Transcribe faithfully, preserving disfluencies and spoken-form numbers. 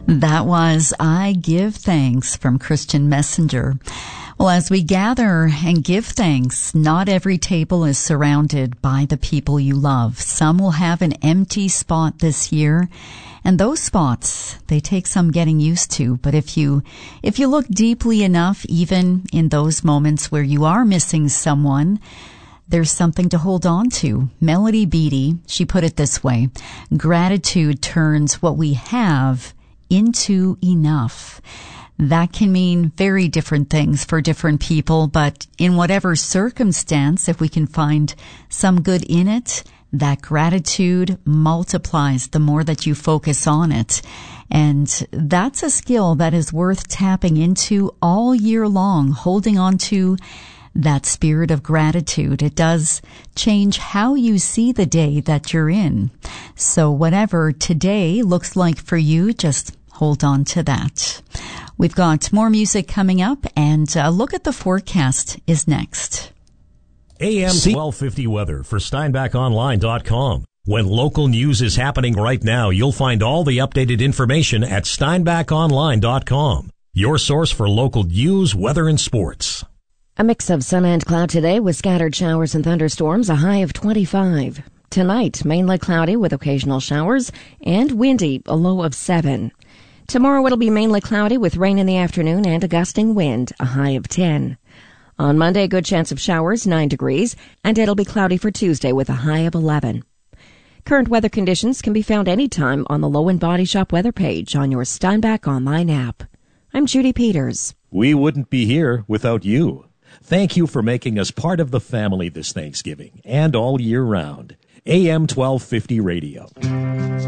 That was I Give Thanks from Christian Messenger. Well, as we gather and give thanks, not every table is surrounded by the people you love. Some will have an empty spot this year, and those spots, they take some getting used to. But if you, if you look deeply enough, even in those moments where you are missing someone, there's something to hold on to. Melody Beattie, she put it this way: gratitude turns what we have into enough. That can mean very different things for different people, but in whatever circumstance, if we can find some good in it, that gratitude multiplies the more that you focus on it. And that's a skill that is worth tapping into all year long, holding on to that spirit of gratitude. It does change how you see the day that you're in. So whatever today looks like for you, just hold on to that. We've got more music coming up, and a look at the forecast is next. A M twelve fifty weather for Steinbach Online dot com. When local news is happening right now, you'll find all the updated information at Steinbach Online dot com. Your source for local news, weather, and sports. A mix of sun and cloud today with scattered showers and thunderstorms, a high of twenty-five. Tonight, mainly cloudy with occasional showers and windy, a low of seven. Tomorrow it'll be mainly cloudy with rain in the afternoon and a gusting wind, a high of ten. On Monday, a good chance of showers, nine degrees, and it'll be cloudy for Tuesday with a high of eleven. Current weather conditions can be found anytime on the Low and Body Shop weather page on your Steinbach Online app. I'm Judy Peters. We wouldn't be here without you. Thank you for making us part of the family this Thanksgiving and all year round. A M twelve fifty Radio.